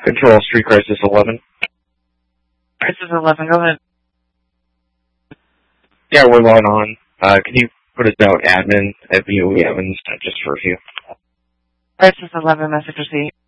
Control, Street Crisis 11. Crisis 11, go ahead. Yeah, we're logged on. Can you put us down admin at VOE Evans, just for a few? Crisis 11, message received.